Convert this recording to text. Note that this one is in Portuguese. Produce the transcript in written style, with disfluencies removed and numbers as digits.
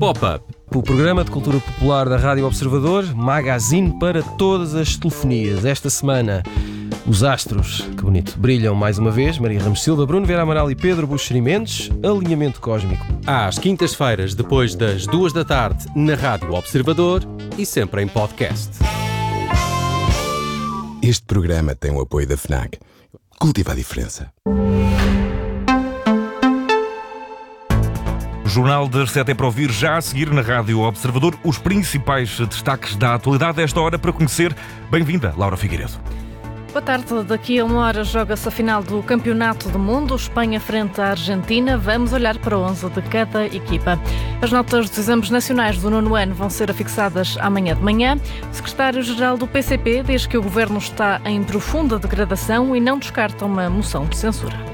Pop-Up, o programa de cultura popular da Rádio Observador, magazine para todas as telefonias. Esta semana, os astros, que bonito, brilham mais uma vez. Maria Ramos Silva, Bruno Vieira Amaral e Pedro Buxeri Mendes. Alinhamento cósmico. Às quintas-feiras, depois das 2 da tarde, na Rádio Observador e sempre em podcast. Este programa tem o apoio da FNAC. Cultiva a diferença. O Jornal das 7 é para ouvir já a seguir na Rádio Observador os principais destaques da atualidade desta hora para conhecer. Bem-vinda, Laura Figueiredo. Boa tarde. Daqui a uma hora joga-se a final do Campeonato do Mundo, Espanha frente à Argentina. Vamos olhar para 11 de cada equipa. As notas dos exames nacionais do 9º ano vão ser afixadas amanhã de manhã. O secretário-geral do PCP diz que o governo está em profunda degradação e não descarta uma moção de censura.